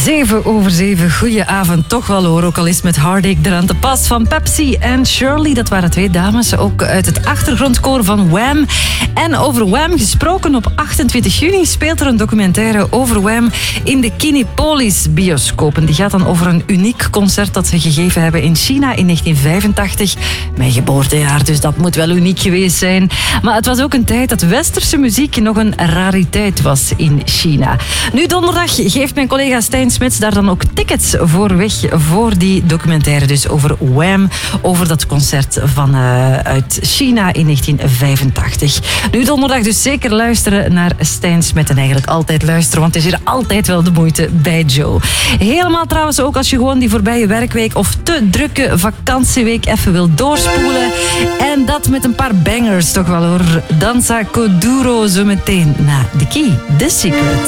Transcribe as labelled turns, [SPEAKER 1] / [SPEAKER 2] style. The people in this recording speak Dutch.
[SPEAKER 1] 7:07, goedenavond. Toch wel hoor, ook al is met Heartache eraan te pas van Pepsi en Shirley. Dat waren twee dames, ook uit het achtergrondkoor van Wham. En over Wham gesproken, op 28 juni speelt er een documentaire over Wham in de Kinepolis bioscoop. En die gaat dan over een uniek concert dat ze gegeven hebben in China in 1985. Mijn geboortejaar, dus dat moet wel uniek geweest zijn. Maar het was ook een tijd dat westerse muziek nog een rariteit was in China. Nu donderdag geeft mijn collega Stijn Smits daar dan ook tickets voor weg voor die documentaire. Dus over Wham, over dat concert uit China in 1985. Nu donderdag dus zeker luisteren naar Stijn Smits. En eigenlijk altijd luisteren, want het is hier altijd wel de moeite bij Joe. Helemaal trouwens ook als je gewoon die voorbije werkweek of te drukke vakantieweek even wil doorspoelen. En dat met een paar bangers toch wel hoor. Danza Kuduro zo meteen na The Key, The Secret.